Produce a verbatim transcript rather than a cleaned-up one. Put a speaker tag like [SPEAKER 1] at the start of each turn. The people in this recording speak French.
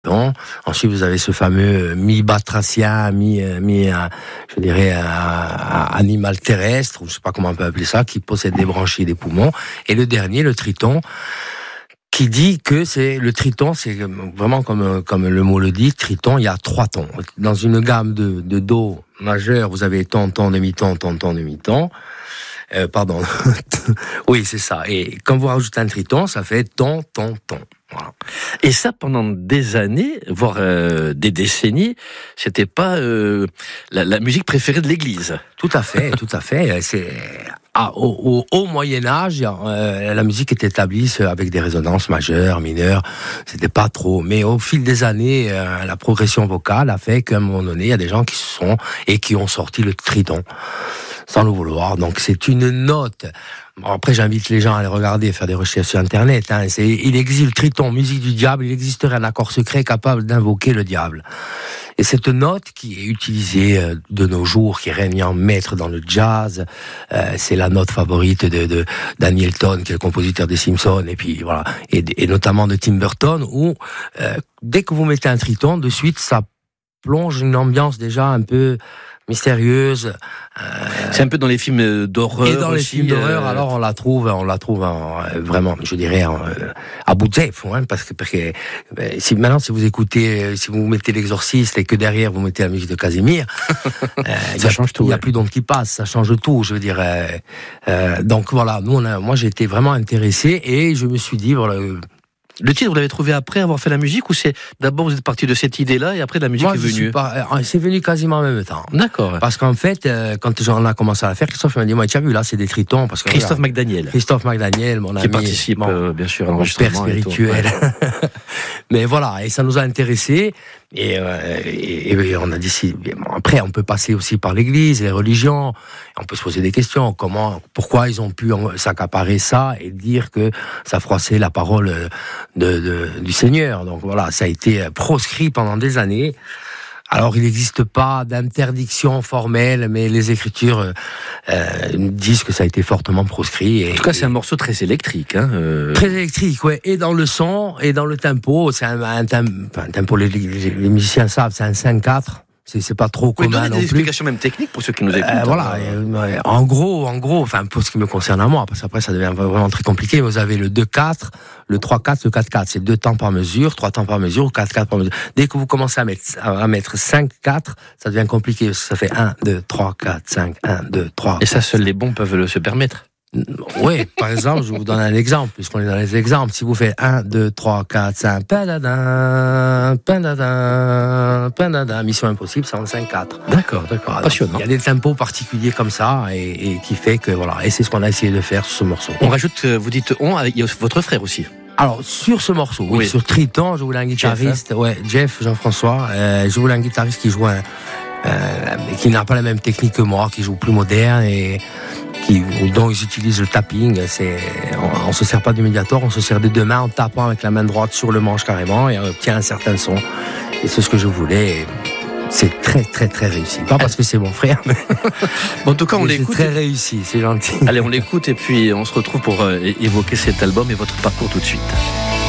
[SPEAKER 1] Bon. Ensuite, vous avez ce fameux mi-batracien, mi, mi, je dirais, animal terrestre, ou je sais pas comment on peut appeler ça, qui possède des branchies et des poumons. Et le dernier, le triton, qui dit que c'est le triton, c'est vraiment comme comme le mot le dit, triton, il y a trois tons. Dans une gamme de, de do majeur, vous avez ton, ton, demi-ton, ton, ton, demi-ton. Euh, pardon. Oui, c'est ça. Et quand vous rajoutez un triton, ça fait ton, ton, ton. Voilà.
[SPEAKER 2] Et ça, pendant des années, voire euh, des décennies, c'était pas euh, la, la musique préférée de l'Église.
[SPEAKER 1] Tout à fait, tout à fait. C'est ah, au, au, au Moyen Âge, euh, la musique était établie avec des résonances majeures, mineures. C'était pas trop. Mais au fil des années, euh, la progression vocale a fait qu'à un moment donné, il y a des gens qui se sont et qui ont sorti le triton, sans le vouloir. Donc c'est une note. Bon, après, j'invite les gens à aller regarder, faire des recherches sur Internet. Hein. C'est, il existe le triton, musique du diable, il existerait un accord secret capable d'invoquer le diable. Et cette note qui est utilisée de nos jours, qui règne en maître dans le jazz, euh, c'est la note favorite de, de Danny Elfman, qui est le compositeur des Simpsons, et puis voilà, et, et notamment de Tim Burton, où euh, dès que vous mettez un triton, de suite, ça plonge une ambiance déjà un peu mystérieuse.
[SPEAKER 2] Euh, c'est un peu dans les films d'horreur.
[SPEAKER 1] Et dans
[SPEAKER 2] aussi,
[SPEAKER 1] les films d'horreur,
[SPEAKER 2] euh...
[SPEAKER 1] alors on la trouve, on la trouve en, vraiment, je dirais, en, à bout de zèbre, hein, parce que, parce que si maintenant si vous écoutez, si vous mettez l'Exorciste et que derrière vous mettez la musique de Casimir, euh, ça y a, change tout. Il n'y a ouais. plus d'onde qui passe, ça change tout, je veux dire. Euh, euh, donc voilà, nous, on a, moi j'ai été vraiment intéressé et je me suis dit voilà.
[SPEAKER 2] Le titre, vous l'avez trouvé après avoir fait la musique ou c'est d'abord vous êtes parti de cette idée-là et après la musique
[SPEAKER 1] Moi,
[SPEAKER 2] est venue
[SPEAKER 1] pas, C'est venu quasiment en même temps.
[SPEAKER 2] D'accord.
[SPEAKER 1] Parce qu'en fait, euh, quand j'en ai commencé à la faire, Christophe m'a dit, moi, tu as vu, là, c'est des tritons. Parce que,
[SPEAKER 2] Christophe
[SPEAKER 1] regarde,
[SPEAKER 2] McDaniel.
[SPEAKER 1] Christophe McDaniel, mon ami.
[SPEAKER 2] Qui participe, mon, euh, bien sûr, à l'enregistrement.
[SPEAKER 1] Mon père spirituel.
[SPEAKER 2] Ouais.
[SPEAKER 1] Mais voilà, et ça nous a intéressés. Et, euh, et, et on a dit, bon, après, on peut passer aussi par l'église, les religions. On peut se poser des questions. Comment, pourquoi ils ont pu s'accaparer ça et dire que ça froissait la parole de, de, du Seigneur. Donc voilà, ça a été proscrit pendant des années. Alors, il n'existe pas d'interdiction formelle, mais les Écritures euh, disent que ça a été fortement proscrit. Et,
[SPEAKER 2] en tout cas, c'est un morceau très électrique. Hein, euh...
[SPEAKER 1] Très électrique, ouais. Et dans le son, et dans le tempo. C'est un, un, tempo, enfin, un tempo, les, les, les musiciens savent, c'est un cinq quatre. C'est, c'est pas trop commun non plus.
[SPEAKER 2] Des explications même techniques pour ceux qui nous écoutent.
[SPEAKER 1] Euh, voilà. Euh, en gros, en gros, enfin, pour ce qui me concerne à moi, parce qu'après, ça devient vraiment très compliqué. Vous avez le deux quatre, le trois quatre, le quatre quatre. C'est deux temps par mesure, trois temps par mesure, quatre quatre par mesure. Dès que vous commencez à mettre, à mettre cinq quatre, ça devient compliqué. Ça fait un, deux, trois, quatre, cinq, un, deux, trois.
[SPEAKER 2] Et ça, seuls les bons peuvent le se permettre.
[SPEAKER 1] Oui, par exemple, je vous donne un exemple, puisqu'on est dans les exemples. Si vous faites un, deux, trois, quatre, cinq, padadin, padadin, padadin, Mission Impossible, c'est en cinq quatre.
[SPEAKER 2] D'accord, d'accord,
[SPEAKER 1] voilà,
[SPEAKER 2] passionnant.
[SPEAKER 1] Il y a des tempos particuliers comme ça, et, et qui fait que, voilà, et c'est ce qu'on a essayé de faire sur ce morceau.
[SPEAKER 2] On rajoute, vous dites on, avec votre frère aussi.
[SPEAKER 1] Alors, sur ce morceau, oui, oui. Sur Triton, je voulais un guitariste, Jeff, hein. ouais, Jeff, Jean-François, euh, je voulais un guitariste qui joue un, euh, qui n'a pas la même technique que moi, qui joue plus moderne et qui, dont ils utilisent le tapping. C'est, on, on se sert pas du médiator, on se sert des deux mains en tapant avec la main droite sur le manche carrément et on obtient un certain son. Et c'est ce que je voulais. Et c'est très très très réussi. Pas parce que c'est mon frère, mais
[SPEAKER 2] bon, en tout cas on l'écoute.
[SPEAKER 1] C'est très réussi, c'est gentil.
[SPEAKER 2] Allez, on l'écoute et puis on se retrouve pour euh, évoquer cet album et votre parcours tout de suite.